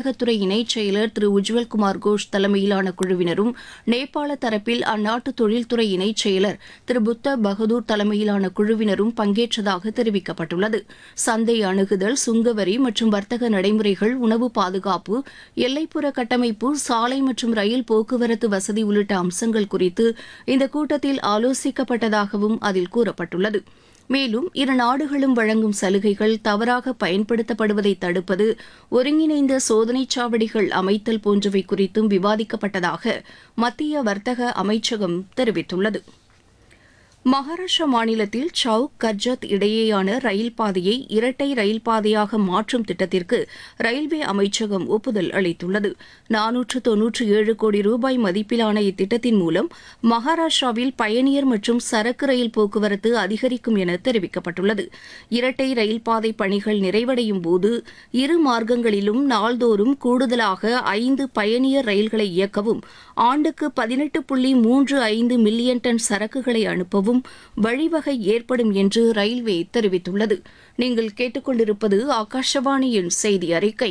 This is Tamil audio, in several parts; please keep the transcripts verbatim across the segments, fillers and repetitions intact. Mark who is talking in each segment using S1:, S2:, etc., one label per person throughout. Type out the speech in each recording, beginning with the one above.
S1: வர்த்தகத்துறை இணைச் செயலர் திரு உஜ்வல் குமார் கோஷ் தலைமையிலான குழுவினரும் நேபாள தரப்பில் அந்நாட்டு தொழில்துறை இணைச் செயலர் திரு புத்த பகதூர் தலைமையிலான குழுவினரும் பங்கேற்றதாக தெரிவிக்கப்பட்டுள்ளது. சந்தை அணுகுதல், சுங்கவரி மற்றும் வர்த்தக நடைமுறைகள், உணவு பாதுகாப்பு, எல்லைப்புற கட்டமைப்பு, சாலை மற்றும் ரயில் போக்குவரத்து வசதி உள்ளிட்ட அம்சங்கள் குறித்து இந்த கூட்டத்தில் ஆலோசிக்கப்பட்டதாகவும் அதில் கூறப்பட்டுள்ளது. மேலும் இரு நாடுகளும் வழங்கும் சலுகைகள் தவறாக பயன்படுத்தப்படுவதை தடுப்பது, ஒருங்கிணைந்த சோதனைச் சாவடிகள் அமைத்தல் போன்றவை குறித்தும் விவாதிக்கப்பட்டதாக மத்திய வர்த்தக அமைச்சகம் தெரிவித்துள்ளது. மகாராஷ்டிரா மாநிலத்தில் சவுக் கர்ஜத் இடையேயான ரயில் பாதையை இரட்டை ரயில் பாதையாக மாற்றும் திட்டத்திற்கு ரயில்வே அமைச்சகம் ஒப்புதல் அளித்துள்ளது. நானூற்று தொன்னூற்று ஏழு கோடி ரூபாய் மதிப்பிலான இத்திட்டத்தின் மூலம் மகாராஷ்டிராவில் பயணியர் மற்றும் சரக்கு ரயில் போக்குவரத்து அதிகரிக்கும் என தெரிவிக்கப்பட்டுள்ளது. இரட்டை ரயில் பாதை பணிகள் நிறைவடையும் போது இரு மார்க்கங்களிலும் நாள்தோறும் கூடுதலாக ஐந்து பயணியர் ரயில்களை இயக்கவும், ஆண்டுக்கு பதினெட்டு புள்ளி மூன்று ஐந்து மில்லியன் டன் சரக்குகளை அனுப்பவும் வழிவகை ஏற்படும் என்று ரயில்வே தெரிவித்துள்ளது. நீங்கள் கேட்டுக்கொண்டிருப்பது ஆகாஷவாணியின் செய்தி அறிக்கை.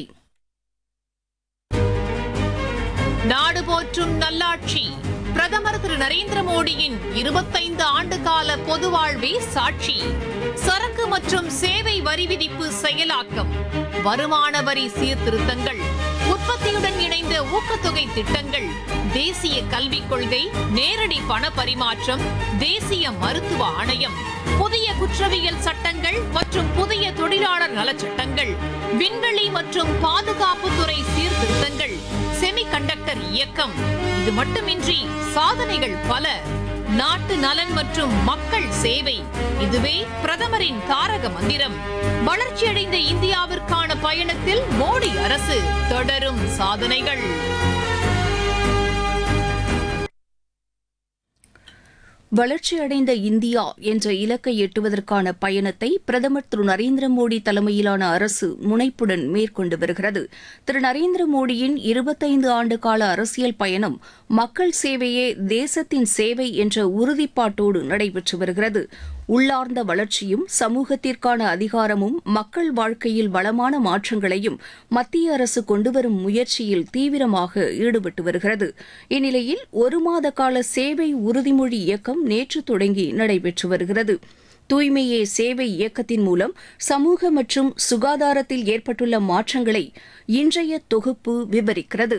S2: நாடு போற்றும் நல்லாட்சி பிரதமர் திரு நரேந்திர மோடியின் இருபத்தைந்து ஆண்டு கால பொது வாழ்வே சாட்சி. சரக்கு மற்றும் சேவை வரி விதிப்பு செயலாக்கம், வருமான வரி சீர்திருத்தங்கள், உற்பத்தியுடன் இணைந்த ஊக்கத்தொகை திட்டங்கள், தேசிய கல்விக் கொள்கை, நேரடி பண பரிமாற்றம், தேசிய மருத்துவ ஆணையம், புதிய குற்றவியல் சட்டங்கள் மற்றும் புதிய தொழிலாளர் நலச்சட்டங்கள், விண்வெளி மற்றும் பாதுகாப்புத்துறை சீர்திருத்தங்கள், செமிகண்டக்டர் இயக்கம். இது மட்டுமின்றி சாதனைகள் பல. நாட்டு நலன் மற்றும் மக்கள் சேவை, இதுவே பிரதமரின் தாரக மந்திரம். வளர்ச்சியடைந்த இந்தியாவிற்கான பயணத்தில் மோடி அரசு தொடரும் சாதனைகள்.
S1: வளர்ச்சியடைந்த இந்தியா என்ற இலக்கை எட்டுவதற்கான பயணத்தை பிரதமர் திரு நரேந்திர மோடி தலைமையிலான அரசு முனைப்புடன் மேற்கொண்டு வருகிறது. திரு நரேந்திர மோடியின் இருபத்தைந்து ஆண்டு கால அரசியல் பயணம் மக்கள் சேவையே தேசத்தின் சேவை என்ற உறுதிப்பாட்டோடு நடைபெற்று வருகிறது. உள்ளார்ந்த வளர்ச்சியும் சமூகத்திற்கான அதிகாரமும் மக்கள் வாழ்க்கையில் வளமான மாற்றங்களையும் மத்திய அரசு கொண்டுவரும் முயற்சியில் தீவிரமாக ஈடுபட்டு வருகிறது. இந்நிலையில் ஒரு மாத கால சேவை உறுதிமொழி இயக்கம் நேற்று தொடங்கி நடைபெற்று வருகிறது. தூய்மையே சேவை இயக்கத்தின் மூலம் சமூக மற்றும் சுகாதாரத்தில் ஏற்பட்டுள்ள மாற்றங்களை இன்றைய தொகுப்பு விவரிக்கிறது.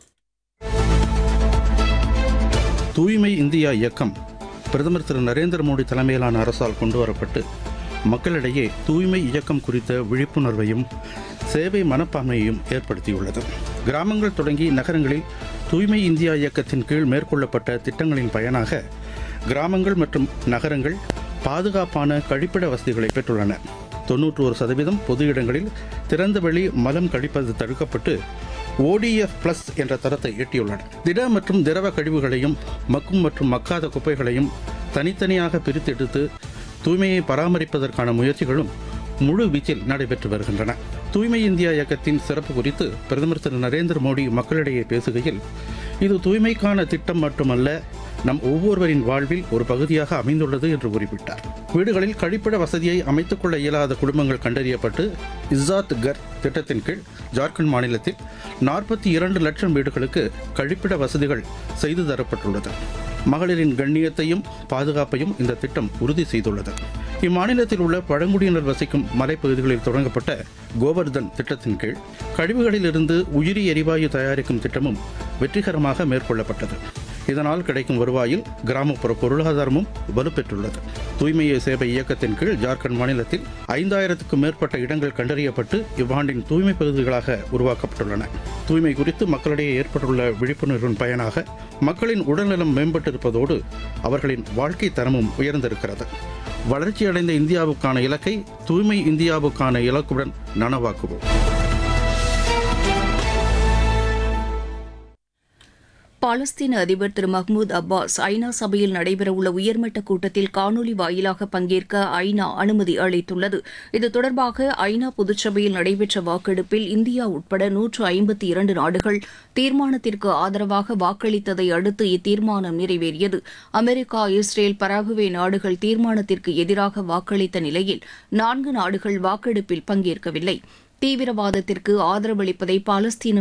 S3: தூய்மை இந்தியா இயக்கம் பிரதமர் திரு நரேந்திர மோடி தலைமையிலான அரசால் கொண்டுவரப்பட்டு மக்களிடையே தூய்மை இயக்கம் குறித்த விழிப்புணர்வையும் சேவை மனப்பான்மையையும் ஏற்படுத்தியுள்ளது. கிராமங்கள் தொடங்கி நகரங்களில் தூய்மை இந்தியா இயக்கத்தின் கீழ் மேற்கொள்ளப்பட்ட திட்டங்களின் பயனாக கிராமங்கள் மற்றும் நகரங்கள் பாதுகாப்பான கழிப்பிட வசதிகளை பெற்றுள்ளன. தொன்னூற்றி ஒரு சதவீதம் பொது இடங்களில் திறந்தவெளி மலம் கழிப்பது தடுக்கப்பட்டு ஓடிஎஃப் பிளஸ் என்ற தரத்தை எட்டியுள்ளன. திட மற்றும் திரவ கழிவுகளையும் மக்கும் மற்றும் மக்காத குப்பைகளையும் தனித்தனியாக பிரித்தெடுத்து தூய்மையை பராமரிப்பதற்கான முயற்சிகளும் முழு வீச்சில் நடைபெற்று வருகின்றன. தூய்மை இந்தியா இயக்கத்தின் சிறப்பு குறித்து பிரதமர் திரு நரேந்திர மோடி மக்களிடையே பேசுகையில், இது தூய்மைக்கான திட்டம் மட்டுமல்ல, நம் ஒவ்வொருவரின் வாழ்வில் ஒரு பகுதியாக அமைந்துள்ளது என்று குறிப்பிட்டார். வீடுகளில் கழிப்பிட வசதியை அமைத்துக் கொள்ள இயலாத குடும்பங்கள் கண்டறியப்பட்டு இஸ்ஸாத் கர் திட்டத்தின் கீழ் ஜார்க்கண்ட் மாநிலத்தில் நாற்பத்தி இரண்டு லட்சம் வீடுகளுக்கு கழிப்பிட வசதிகள் செய்து தரப்பட்டுள்ளது. மகளிரின் கண்ணியத்தையும் பாதுகாப்பையும் இந்த திட்டம் உறுதி செய்துள்ளது. இம்மாநிலத்தில் உள்ள பழங்குடியினர் வசிக்கும் மலைப்பகுதிகளில் தொடங்கப்பட்ட கோவர்தன் திட்டத்தின் கீழ் கழிவுகளிலிருந்து உயிரி எரிவாயு தயாரிக்கும் திட்டமும் வெற்றிகரமாக மேற்கொள்ளப்பட்டது. இதனால் கிடைக்கும் வருவாயில் கிராமப்புற பொருளாதாரமும் வலுப்பெற்றுள்ளது. தூய்மையே சேவை இயக்கத்தின் கீழ் ஜார்க்கண்ட் மாநிலத்தில் ஐந்தாயிரத்துக்கும் மேற்பட்ட இடங்கள் கண்டறியப்பட்டு இவ்வாண்டின் தூய்மை பகுதிகளாக உருவாக்கப்பட்டுள்ளன. தூய்மை குறித்து மக்களிடையே ஏற்பட்டுள்ள விழிப்புணர்வின் பயனாக மக்களின் உடல்நலம் மேம்பட்டிருப்பதோடு அவர்களின் வாழ்க்கை தரமும் உயர்ந்திருக்கிறது. வளர்ச்சியடைந்த இந்தியாவுக்கான இலக்கை தூய்மை இந்தியாவுக்கான இலக்குடன் நனவாக்குவோம்.
S1: பாலஸ்தீன அதிபர் திரு மஹ்மூத் அப்பாஸ் ஐநா சபையில் நடைபெறவுள்ள உயர்மட்ட கூட்டத்தில் காணொலி வாயிலாக பங்கேற்க ஐநா அனுமதி அளித்துள்ளது. இது தொடர்பாக ஐநா பொதுச்சபையில் நடைபெற்ற வாக்கெடுப்பில் இந்தியா உட்பட நூற்று ஐம்பத்தி இரண்டு நாடுகள் தீர்மானத்திற்கு ஆதரவாக வாக்களித்ததை அடுத்து இத்தீர்மானம் நிறைவேறியது. அமெரிக்கா, இஸ்ரேல், பராகுவே நாடுகள் தீர்மானத்திற்கு எதிராக வாக்களித்த நிலையில் நான்கு நாடுகள் வாக்கெடுப்பில் பங்கேற்கவில்லை. தீவிரவாதத்திற்கு ஆதரவளிப்பதை பாலஸ்தீன